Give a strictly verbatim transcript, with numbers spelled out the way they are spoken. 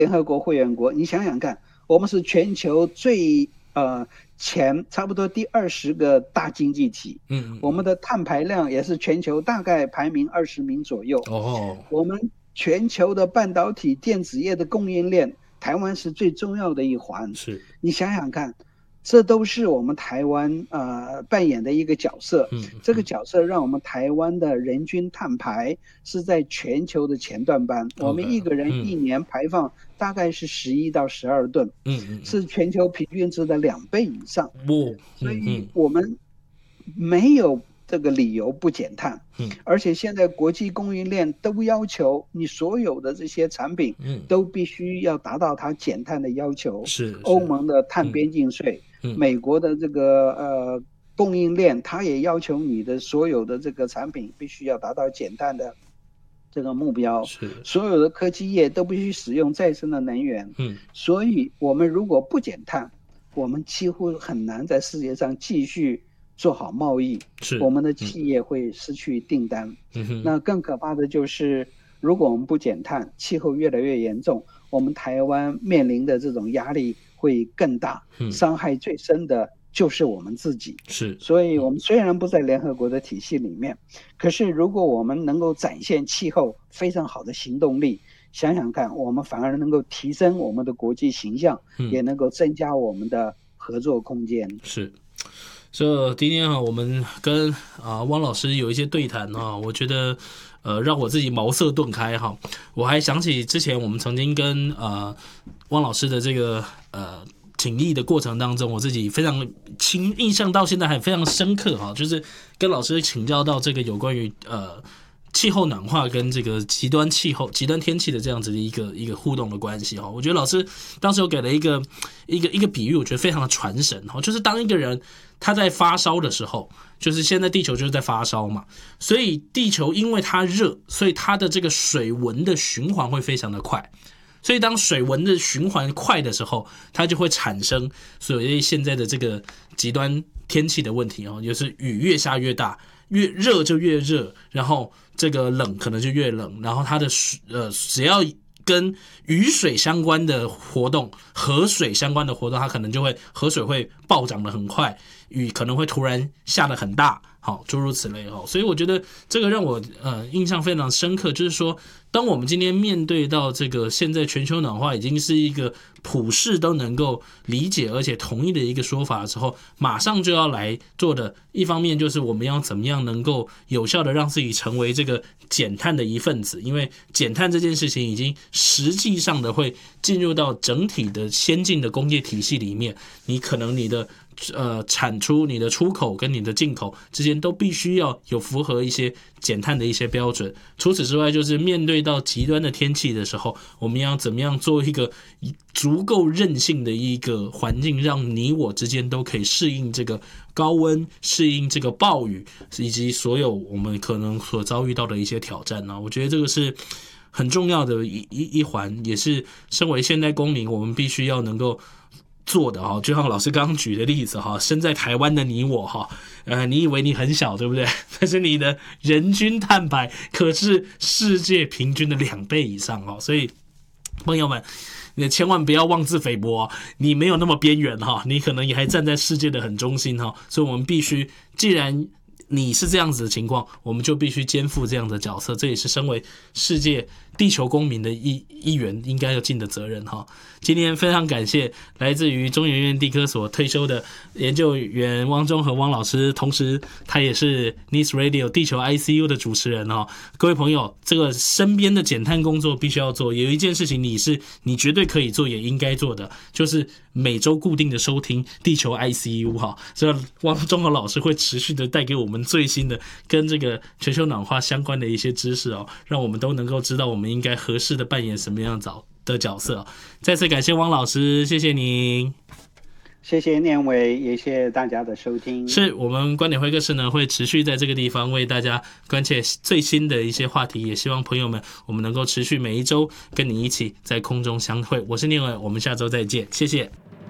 联合国会员国，你想想看，我们是全球最呃前差不多第二十个大经济体， 嗯， 我们的碳排量也是全球大概排名二十名左右。 哦， 我们全球的半导体电子业的供应链，台湾是最重要的一环。 是， 你想想看，这都是我们台湾呃扮演的一个角色。 嗯， 这个角色让我们台湾的人均碳排是在全球的前段班。我们一个人一年排放大概是十一到十二吨， 嗯嗯， 是全球平均值的两倍以上。 哦， 所以我们没有这个理由不减碳。 嗯， 而且现在国际供应链都要求你所有的这些产品，嗯，都必须要达到它减碳的要求。 是欧盟的碳边境税，嗯，美国的这个呃供应链，它也要求你的所有的这个产品必须要达到减碳的这个目标。 是， 所有的科技业都必须使用再生的能源。嗯，所以我们如果不减碳，我们几乎很难在世界上继续做好贸易， 是我们的企业会失去订单。 嗯， 那更可怕的就是，如果我们不减碳，气候越来越严重，我们台湾面临的这种压力会更大，嗯，伤害最深的就是我们自己。 是， 所以我们虽然不在联合国的体系里面，可是如果我们能够展现气候非常好的行动力，想想看，我们反而能够提升我们的国际形象，嗯，也能够增加我们的合作空间。 是。这今天啊，我们跟啊汪老师有一些对谈啊，我觉得呃让我自己茅塞顿开哈。我还想起之前我们曾经跟呃汪老师的这个呃请益的过程当中，我自己非常亲印象到现在还非常深刻哈，就是跟老师请教到这个有关于呃气候暖化跟这个极端气候、极端天气的这样子的一个一个互动的关系哈。我觉得老师当时有给了一个一个一个比喻，我觉得非常的传神哈，就是当一个人他在发烧的时候，就是现在地球就是在发烧嘛，所以地球因为它热，所以它的这个水温的循环会非常的快，所以当水温的循环快的时候，它就会产生所谓现在的这个极端天气的问题哦，就是雨越下越大，越热就越热，然后这个冷可能就越冷，然后它的呃只要跟雨水相关的活动、河水相关的活动，它可能就会河水会暴涨得很快，雨可能会突然下得很大，好，诸如此类哦。所以我觉得这个让我呃印象非常深刻，就是说，当我们今天面对到这个现在全球暖化已经是一个普世都能够理解而且同意的一个说法的时候，马上就要来做的，一方面就是我们要怎么样能够有效的让自己成为这个减碳的一份子，因为减碳这件事情已经实际上的会进入到整体的先进的工业体系里面，你可能你的呃产出、你的出口跟你的进口之间都必须要有符合一些减碳的一些标准。除此之外，就是面对到极端的天气的时候，我们要怎么样做一个足够韧性的一个环境，让你我之间都可以适应这个高温、适应这个暴雨，以及所有我们可能所遭遇到的一些挑战呢、啊？我觉得这个是很重要的一一一环，也是身为现代公民我们必须要能够做的哈。就像老师刚刚举的例子哈，身在台湾的你我哈，呃，你以为你很小对不对？但是你的人均碳排可是世界平均的两倍以上哈，所以朋友们，你千万不要妄自菲薄，你没有那么边缘哈，你可能也还站在世界的很中心哈，所以我们必须，既然你是这样子的情况，我们就必须肩负这样的角色，这也是身为世界地球公民的一一员应该要尽的责任哈。今天非常感谢来自于中研院地科所退休的研究员汪中和汪老师，同时他也是 N I S Radio 地球 I C U 的主持人哈。各位朋友，这个身边的减碳工作必须要做，有一件事情你是你绝对可以做也应该做的，就是每周固定的收听地球 I C U 哈。所以汪中和老师会持续的带给我们最新的跟这个全球暖化相关的一些知识哦，让我们都能够知道我们应该合适的扮演什么样的角色、哦。再次感谢汪老师，谢谢您。 谢谢念伟，也谢谢大家的收听。 是我们观点会客室呢，会持续在这个地方为大家关切最新的一些话题，也希望朋友们我们能够持续每一周跟你一起在空中相会。我是念伟，我们下周再见，谢谢。